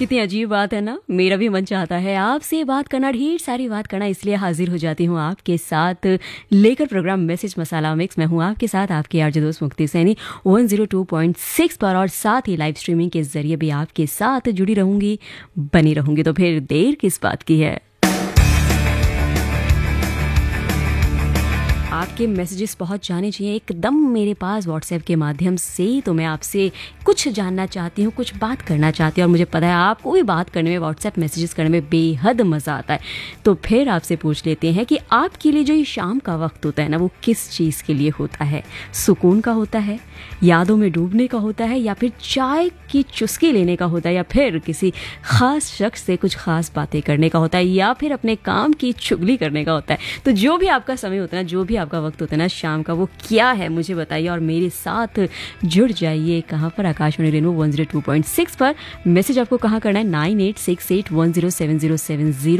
कितनी अजीब बात है ना। मेरा भी मन चाहता है आपसे बात करना, ढेर सारी बात करना, इसलिए हाजिर हो जाती हूँ आपके साथ लेकर प्रोग्राम मैसेज मसाला मिक्स। मैं हूँ आपके साथ आपकी आरजे दोस्त मुक्ति सैनी 102.6 पर, और साथ ही लाइव स्ट्रीमिंग के जरिए भी आपके साथ जुड़ी रहूंगी, बनी रहूंगी। तो फिर देर किस बात की है। आपके मैसेजेस पहुंच जाने चाहिए एकदम मेरे पास व्हाट्सएप के माध्यम से। तो मैं आपसे कुछ जानना चाहती हूँ, कुछ बात करना चाहती हूँ, और मुझे पता है आपको भी बात करने में, व्हाट्सएप मैसेजेस करने में बेहद मज़ा आता है। तो फिर आपसे पूछ लेते हैं कि आपके लिए जो ये शाम का वक्त होता है ना, वो किस चीज़ के लिए होता है? सुकून का होता है, यादों में डूबने का होता है, या फिर चाय की चुस्की लेने का होता है, या फिर किसी ख़ास शख्स से कुछ ख़ास बातें करने का होता है, या फिर अपने काम की चुगली करने का होता है? तो जो भी आपका समय होता है ना, जो भी आपका वक्त होता है ना शाम का, वो क्या है मुझे बताइए और मेरे साथ जुड़ जाइए। कहाँ पर? आकाशवाणी रेनबो 102.6 पर। मैसेज आपको कहाँ करना है? 9868107070